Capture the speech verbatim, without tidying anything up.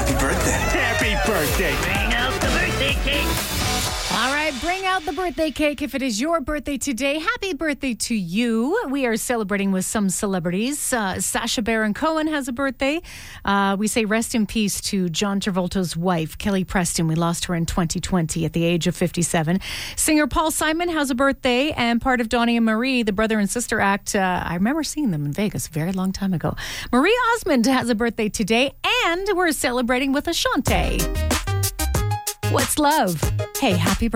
happy birthday. Happy birthday. Bring out the birthday cake. All right, bring out the birthday cake if it is your birthday today. Happy birthday to you. We are celebrating with some celebrities. Uh, Sacha Baron Cohen has a birthday. Uh, we say rest in peace to John Travolta's wife, Kelly Preston. We lost her in twenty twenty at the age of fifty-seven. Singer Paul Simon has a birthday, and part of Donnie and Marie, the brother and sister act. Uh, I remember seeing them in Vegas a very long time ago. Marie Osmond has a birthday today, and we're celebrating with Ashanti. What's love? Hey, happy birthday.